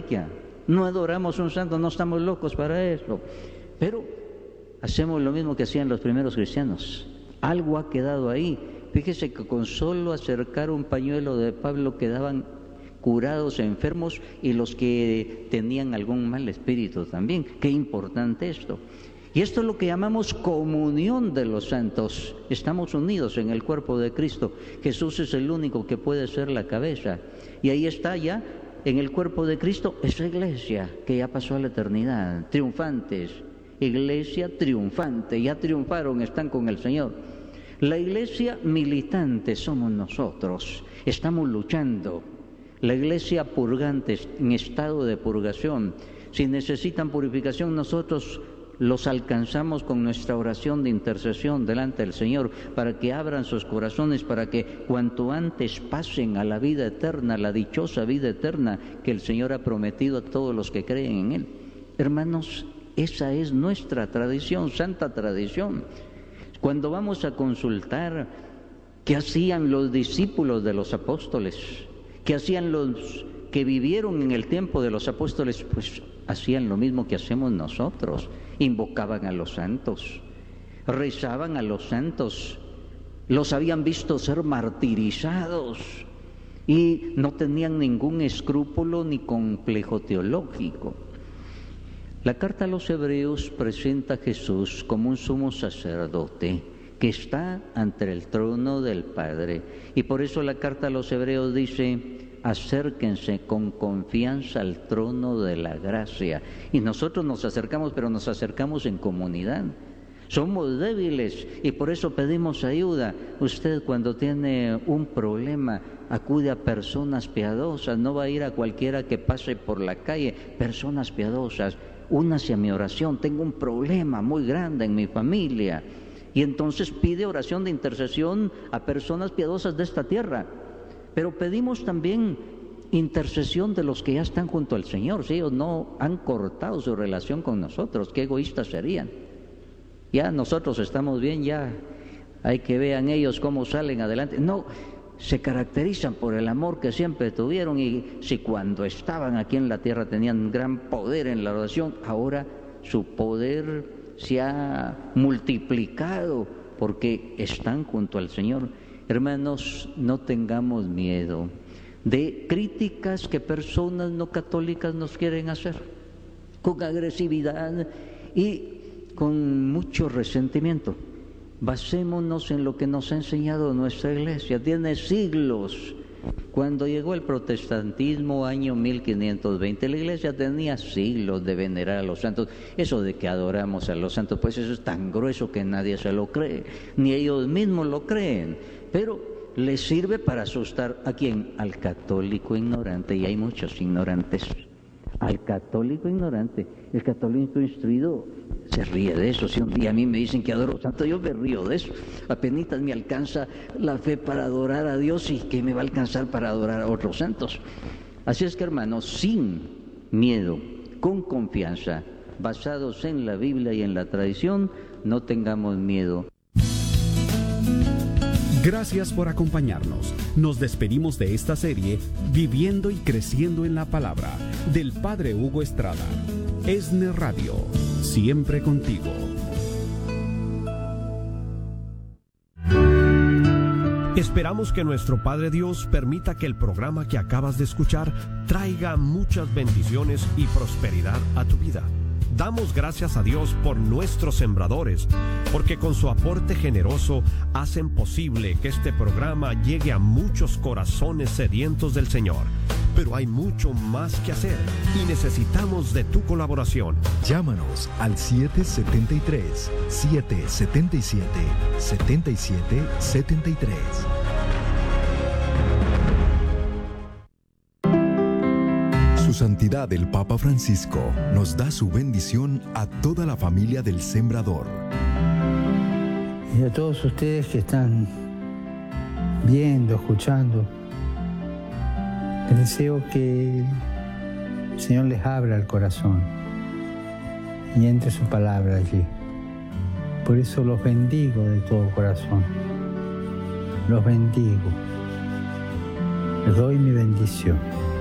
reliquia. No adoramos a un santo, no estamos locos para eso. Pero hacemos lo mismo que hacían los primeros cristianos. Algo ha quedado ahí. Fíjese que con solo acercar un pañuelo de Pablo quedaban curados enfermos y los que tenían algún mal espíritu también. Qué importante esto. Y esto es lo que llamamos comunión de los santos. Estamos unidos en el cuerpo de Cristo. Jesús es el único que puede ser la cabeza. Y ahí está ya, en el cuerpo de Cristo, esa iglesia que ya pasó a la eternidad, triunfantes. Iglesia triunfante, ya triunfaron, están con el Señor. La iglesia militante somos nosotros, estamos luchando. La iglesia purgante, en estado de purgación, si necesitan purificación, nosotros los alcanzamos con nuestra oración de intercesión delante del Señor, para que abran sus corazones, para que cuanto antes pasen a la vida eterna, la dichosa vida eterna que el Señor ha prometido a todos los que creen en Él. Hermanos, esa es nuestra tradición, santa tradición. Cuando vamos a consultar qué hacían los discípulos de los apóstoles, qué hacían los que vivieron en el tiempo de los apóstoles, pues hacían lo mismo que hacemos nosotros. Invocaban a los santos, rezaban a los santos, los habían visto ser martirizados y no tenían ningún escrúpulo ni complejo teológico. La carta a los Hebreos presenta a Jesús como un sumo sacerdote que está ante el trono del Padre. Y por eso la carta a los Hebreos dice: acérquense con confianza al trono de la gracia. Y nosotros nos acercamos, pero nos acercamos en comunidad. Somos débiles y por eso pedimos ayuda. Usted, cuando tiene un problema, acude a personas piadosas, no va a ir a cualquiera que pase por la calle. Personas piadosas, únase a mi oración, tengo un problema muy grande en mi familia. Y entonces pide oración de intercesión a personas piadosas de esta tierra. Pero pedimos también intercesión de los que ya están junto al Señor. Si ellos no han cortado su relación con nosotros, qué egoístas serían. Ya nosotros estamos bien, ya hay que vean ellos cómo salen adelante. No, se caracterizan por el amor que siempre tuvieron, y si cuando estaban aquí en la tierra tenían gran poder en la oración, ahora su poder se ha multiplicado porque están junto al Señor. Hermanos, no tengamos miedo de críticas que personas no católicas nos quieren hacer, con agresividad y con mucho resentimiento. Basémonos en lo que nos ha enseñado nuestra iglesia. Tiene siglos. Cuando llegó el protestantismo, año 1520, la iglesia tenía siglos de venerar a los santos. Eso de que adoramos a los santos, pues eso es tan grueso que nadie se lo cree, ni ellos mismos lo creen. Pero les sirve para asustar ¿a quién? Al católico ignorante, y hay muchos ignorantes. Al católico ignorante. El católico instruido se ríe de eso. Si un día a mí me dicen que adoro santo, yo me río de eso. Apenitas me alcanza la fe para adorar a Dios, y que me va a alcanzar para adorar a otros santos. Así es que, hermanos, sin miedo, con confianza, basados en la Biblia y en la tradición, no tengamos miedo. Gracias por acompañarnos. Nos despedimos de esta serie Viviendo y Creciendo en la Palabra, del Padre Hugo Estrada. ESNE Radio, siempre contigo. Esperamos que nuestro Padre Dios permita que el programa que acabas de escuchar traiga muchas bendiciones y prosperidad a tu vida. Damos gracias a Dios por nuestros sembradores, porque con su aporte generoso hacen posible que este programa llegue a muchos corazones sedientos del Señor. Pero hay mucho más que hacer y necesitamos de tu colaboración. Llámanos al 777-777-7773. Su Santidad el Papa Francisco nos da su bendición a toda la familia del Sembrador. Y a todos ustedes que están viendo, escuchando, les deseo que el Señor les abra el corazón y entre su palabra allí. Por eso los bendigo de todo corazón. Los bendigo. Les doy mi bendición.